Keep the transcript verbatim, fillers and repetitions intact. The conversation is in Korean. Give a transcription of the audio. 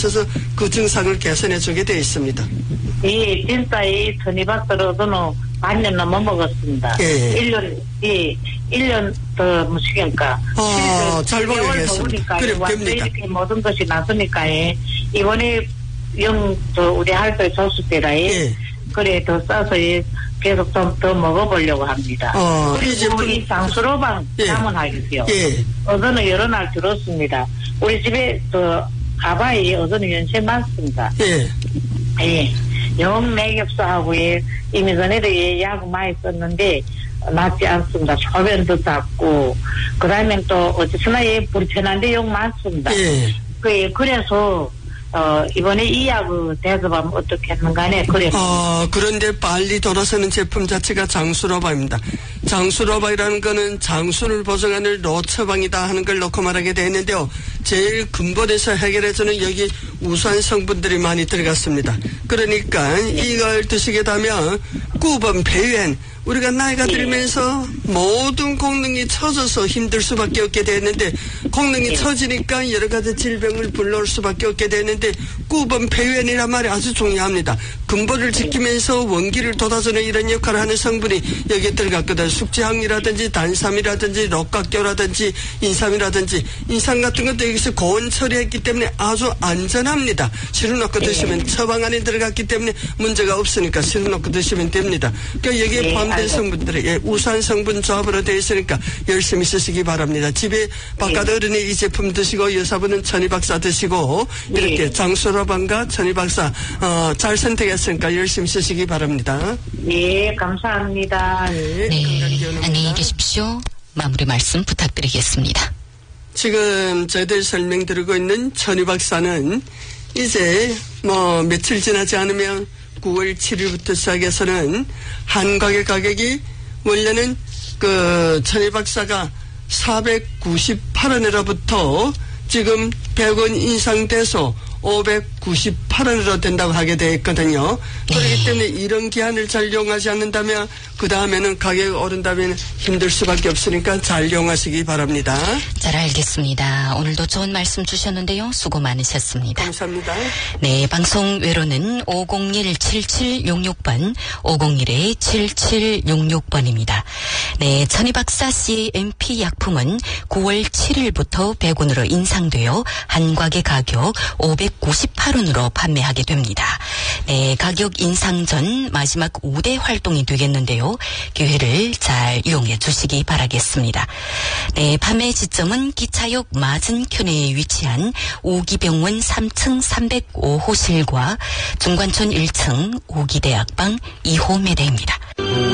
그래서 그 증상을 개선해 주게 되어 있습니다. 예, 진짜 이 천이박사로 저는 반년 넘어 먹었습니다. 예. 일 년, 예, 일 년 더 무시니까. 아, 잘 먹겠습니다. 그래, 완전 됩니까? 이렇게 모든 것이 나서니까, 예. 이번에 영, 저, 우리 할배 줬을 때라, 예. 예. 그래, 더 싸서, 예. 계속 좀 더 먹어보려고 합니다. 어, 그리고 이제 분- 이 장수로방 예. 자문하겠어요. 예. 어제는 여러 날 들었습니다. 우리 집에 저 가바이 어제는 연세 많습니다. 예. 예. 영 내겹사하고 예. 이미 전에도 예, 약 많이 썼는데 낫지 않습니다. 소변도 작고 그다음에 또 어쨌거나 예, 불편한데 영 많습니다. 예. 그 그래서 어, 이번에 이 약을 대접하면 어떻겠는 간에, 그래. 어, 그런데 빨리 돌아서는 제품 자체가 장수로바입니다. 장수로바이라는 거는 장수를 보정하는 로처방이다 하는 걸 놓고 말하게 되는데요. 제일 근본에서 해결해주는 여기 우수한 성분들이 많이 들어갔습니다. 그러니까 이걸 드시게 되면 구번 배변, 우리가 나이가 들면서 모든功능이 처져서 힘들 수밖에 없게 되는데功능이 처지니까 여러 가지 질병을 불러올 수밖에 없게 되는데 구번 배변이란 말이 아주 중요합니다. 근본을 지키면서 원기를 돋아주는 이런 역할을 하는 성분이 여기에 들어갔거든. 숙지향이라든지 단삼이라든지 록각교라든지 인삼이라든지 인삼 같은 것도 여기서 고온 처리했기 때문에 아주 안전합니다. 실어놓고 드시면 처방 안에 들어갔기 때문에 문제가 없으니까 실어놓고 드시면 됩니다. 그러니까 여기에 포함된 성분들이 예, 우수한 성분 조합으로 되어 있으니까 열심히 쓰시기 바랍니다. 집에 바깥 어른이 이 제품 드시고 여사분은 천이박사 드시고 이렇게 장수로방과 천이박사 어, 잘 선택했으니까 열심히 쓰시기 바랍니다. 예, 감사합니다. 네, 네, 안녕히 계십시오. 마무리 말씀 부탁드리겠습니다. 지금 저희들 설명드리고 있는 천이박사는 이제 뭐 며칠 지나지 않으면 구월 칠일부터 시작해서는 한가게 가격이 원래는 그 천이박사가 사백구십팔 원으로부터 지금 백 원 인상돼서 오백구십팔 원으로 된다고 하게 되어 있거든요. 그렇기 때문에 이런 기한을 잘 이용하지 않는다면 그 다음에는 가격이 오른다면 힘들 수밖에 없으니까 잘 이용하시기 바랍니다. 잘 알겠습니다. 오늘도 좋은 말씀 주셨는데요. 수고 많으셨습니다. 감사합니다. 네, 방송 외로는 오공일 칠칠육육 번, 오공일 칠칠육육 번입니다. 네, 천이박사 씨엠피 약품은 구월 칠일부터 백 원으로 인상되어 한 곽의 가격 오백구십팔 원으로 판매하게 됩니다. 네, 가격 인상 전 마지막 오 대 활동이 되겠는데요. 기회를 잘 이용해 주시기 바라겠습니다. 네, 판매 지점은 기차역 맞은편에 위치한 오기병원 삼 층 삼백오 호실과 중관촌 일 층 오기대학방 이 호 매대입니다.